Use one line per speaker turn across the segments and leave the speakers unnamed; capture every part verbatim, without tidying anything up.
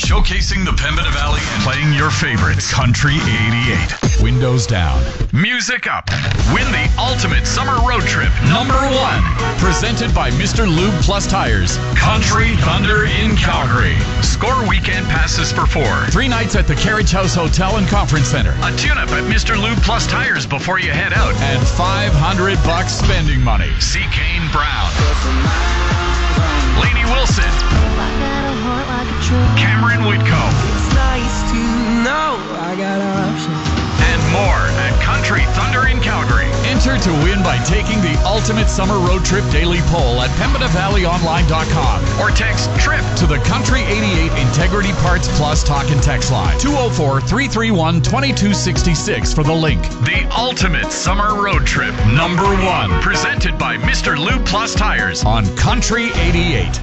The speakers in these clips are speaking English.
Showcasing the Pembina Valley and playing your favorites. Country eighty-eight. Windows down. Music up. Win the ultimate summer road trip. Number one. Presented by Mister Lube Plus Tires. Country Thunder in Calgary. Score weekend passes for four. Three nights at the Carriage House Hotel and Conference Center. A tune-up at Mister Lube Plus Tires before you head out. And five hundred bucks spending money. See Kane Brown. Lainey Wilson. Cameron Whitcomb.
It's nice to know I got options.
And more at Country Thunder in Calgary. Enter to win by taking the ultimate summer road trip daily poll at pembina valley online dot com or text TRIP to the Country eighty-eight Integrity Parts Plus talk and text line two oh four, three three one, two two six six for the link. The ultimate summer road trip number one, presented by Mister Lube Plus Tires on Country eighty-eight.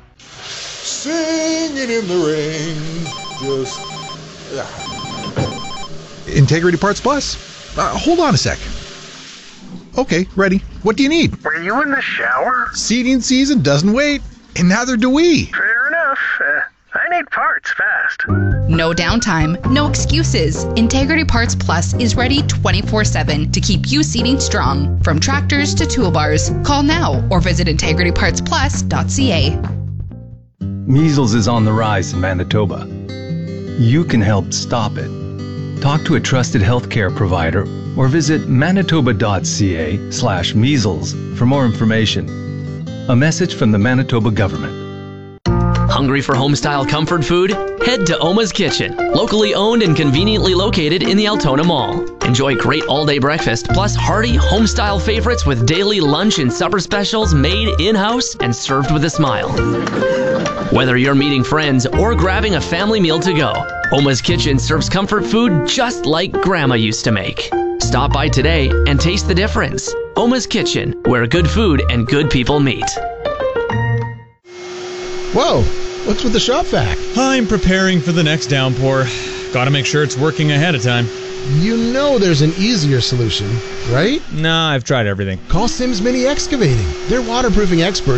Singing in the rain, just yeah.
Integrity Parts Plus? Uh, hold on a sec. Okay, ready. What do you need?
Were you in the shower?
Seeding season doesn't wait, and neither do we.
Fair enough. Uh, I need parts fast.
No downtime, no excuses. Integrity Parts Plus is ready twenty-four seven to keep you seating strong. From tractors to toolbars. Call now or visit integrity parts plus dot c a.
Measles is on the rise in Manitoba. You can help stop it. Talk to a trusted healthcare provider or visit manitoba dot c a slash measles for more information. A message from the Manitoba government.
Hungry for home-style comfort food? Head to Oma's Kitchen, locally owned and conveniently located in the Altona Mall. Enjoy great all-day breakfast, plus hearty, home-style favorites with daily lunch and supper specials made in-house and served with a smile. Whether you're meeting friends or grabbing a family meal to go, Oma's Kitchen serves comfort food just like Grandma used to make. Stop by today and taste the difference. Oma's Kitchen, where good food and good people meet.
Whoa, what's with the shop vac?
I'm preparing for the next downpour. Gotta make sure it's working ahead of time.
You know there's an easier solution, right?
Nah, I've tried everything.
Call Sims Mini Excavating. They're waterproofing experts